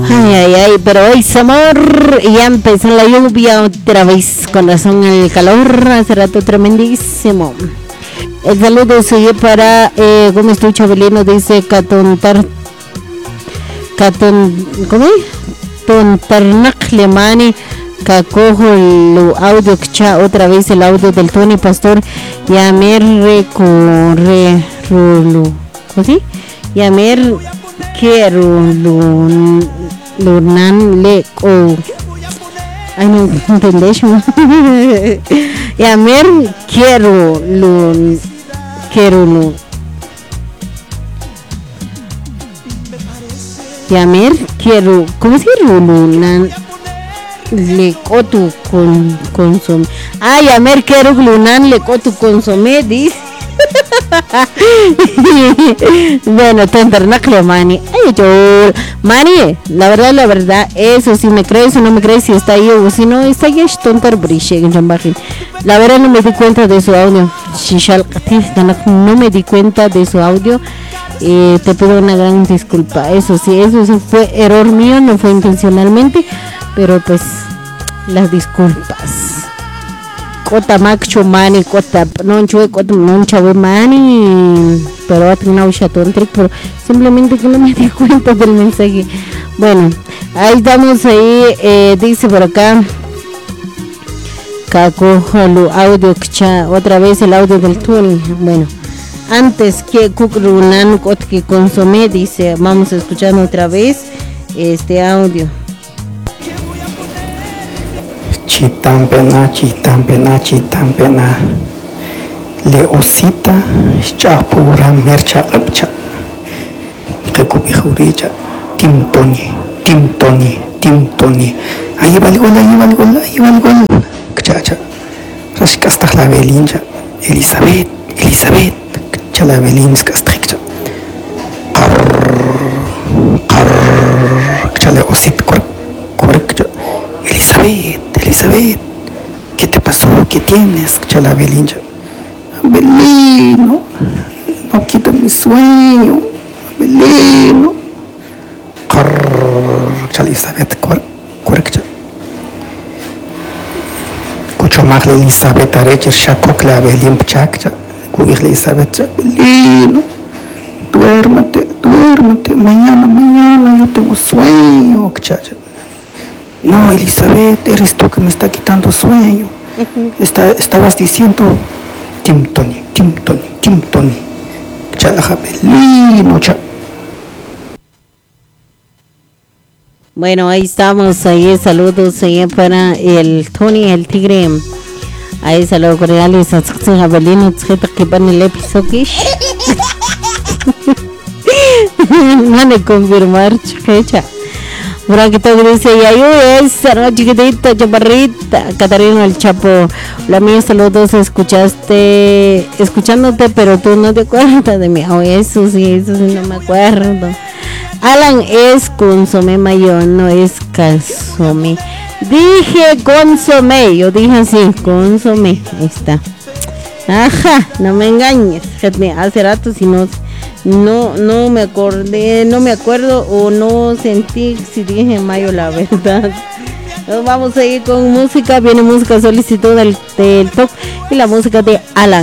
Ay, ay, ay, pero hoy es amor. Y ya empezó la lluvia otra vez. Con razón el calor. Hace rato tremendísimo. El saludo sigue para Gómez Tucho Abelino. Dice ¿cómo es? Tontarnak Lemani. Cacojo el audio que otra vez el audio del Tony Pastor. Ya me recorre rulo. ¿Cómo ya me quiero lunan le o ay no entendés ya me quiero ya me quiero ¿cómo se lunan le cotu con consomé ya me quiero lunan le cotu consomé dice. Bueno, Tontarnacle Mani. Ay, yo, Mani, la verdad, eso si me crees o no me crees, si está ahí o si no está ahí, es tontar brishe en Jambajin. La verdad no me di cuenta de su audio. No me di cuenta de su audio. Te pido una gran disculpa. Eso sí fue error mío, no fue intencionalmente, pero pues las disculpas. Kota macho mani kota non chue kota non chave mani pero a tener un trick pero simplemente que no me di cuenta del mensaje. Bueno, ahí estamos ahí dice por acá Caco audio otra vez el audio del Tony. Bueno, antes que Kukrunan que consomé dice vamos a escuchar otra vez audio. Chitampena le osita chapura mercha apcha recupi juricha timtoni ahí va el gol chacha rascasta la belincha Elizabeth chala belins castriccha chala osit correcto Elizabeth, ¿qué te pasó? ¿Qué tienes? Chala Belincha. Abelino, no quita mi sueño. Abelino. Chala Elizabeth, correcto. Cucho más Elizabeth arecher shakokla Abelin pchakcha. Cuir Elizabeth, Abelino. Duérmete. Mañana yo tengo sueño, chacha. No, Elizabeth, eres tú que me está quitando sueño. Estabas diciendo Tim Tony. Chalajabelino, Bueno, ahí estamos, ahí saludos ahí para el Tony, el tigre. Ahí saludos cordiales a Jabelino, que van el episodio. Van a confirmar, fecha. Por aquí todo dice, y esa no chiquitita, chaparrita, Catarina el Chapo, la mía saludos, escuchándote, pero tú no te acuerdas de mí. Eso sí, no me acuerdo. Alan es consomé mayor, no es consomé. Dije consomé, yo dije así, consomé, ahí está. Ajá, no me engañes, hace rato si no me acuerdo o no sentí si dije mayo la verdad. Nos vamos a ir con música, viene música solicitud del top y la música de Alan.